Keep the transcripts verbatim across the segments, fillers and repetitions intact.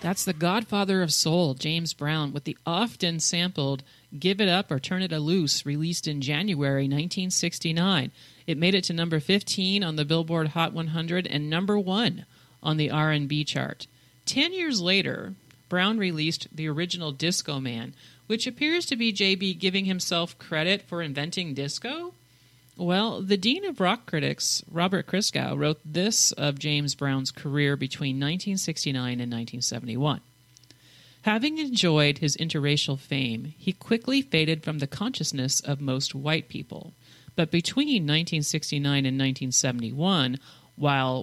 That's the godfather of soul, James Brown, with the often sampled Give It Up or Turn It Loose, released in January nineteen sixty-nine. It made it to number fifteen on the Billboard Hot one hundred and number one on the R and B chart. Ten years later, Brown released the original Disco Man, which appears to be J B giving himself credit for inventing disco. Well, the dean of rock critics, Robert Christgau, wrote this of James Brown's career between nineteen sixty-nine and nineteen seventy-one. Having enjoyed his interracial fame, he quickly faded from the consciousness of most white people. But between nineteen sixty-nine and nineteen seventy-one, while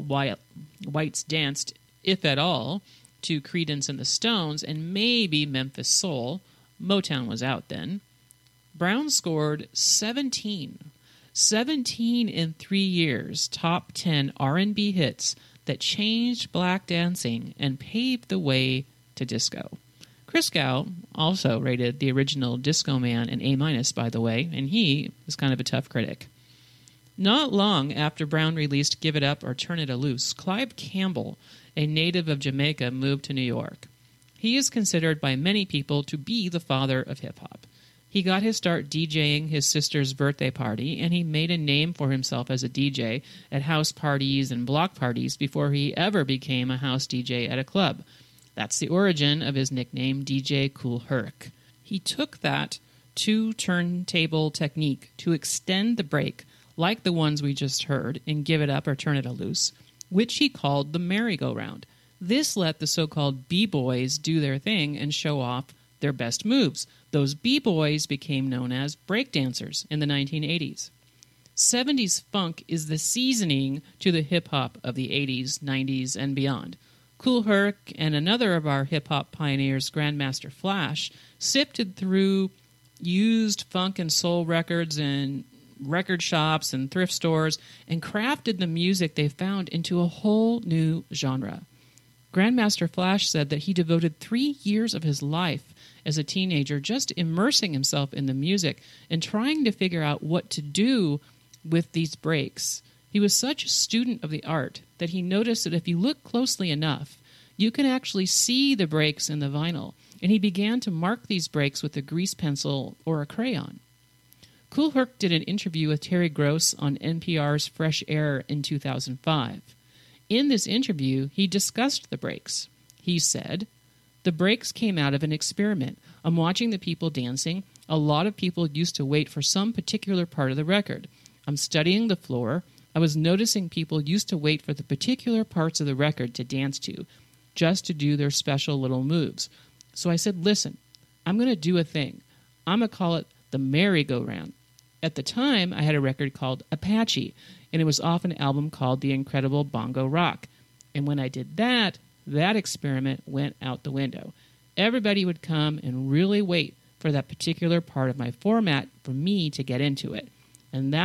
whites danced, if at all, to Creedence and the Stones and maybe Memphis Soul, Motown was out then, Brown scored seventeen seventeen in three years, top ten R and B hits that changed black dancing and paved the way to disco. Christgau also rated the original Disco Man an A-minus, by the way, and he is kind of a tough critic. Not long after Brown released Give It Up or Turn It Loose, Clive Campbell, a native of Jamaica, moved to New York. He is considered by many people to be the father of hip-hop. He got his start DJing his sister's birthday party, and he made a name for himself as a D J at house parties and block parties before he ever became a house D J at a club. That's the origin of his nickname, D J Kool Herc. He took that two-turntable technique to extend the break, like the ones we just heard in Give It Up or Turn It Loose, which he called the merry-go-round. This let the so-called B-boys do their thing and show off their best moves. Those B-boys became known as breakdancers in the nineteen eighties. seventies funk is the seasoning to the hip-hop of the eighties, nineties, and beyond. Kool Herc and another of our hip-hop pioneers, Grandmaster Flash, sifted through used funk and soul records and record shops and thrift stores and crafted the music they found into a whole new genre. Grandmaster Flash said that he devoted three years of his life as a teenager just immersing himself in the music and trying to figure out what to do with these breaks. He was such a student of the art that he noticed that if you look closely enough, you can actually see the breaks in the vinyl, and he began to mark these breaks with a grease pencil or a crayon. Kool Herc did an interview with Terry Gross on N P R's Fresh Air in two thousand five. In this interview, he discussed the breaks. He said, "The breaks came out of an experiment. I'm watching the people dancing. A lot of people used to wait for some particular part of the record. I'm studying the floor. I was noticing people used to wait for the particular parts of the record to dance to, just to do their special little moves. So I said, listen, I'm going to do a thing. I'm going to call it the merry-go-round. At the time, I had a record called Apache, and it was off an album called The Incredible Bongo Rock. And when I did that, that experiment went out the window. Everybody would come and really wait for that particular part of my format for me to get into it. And that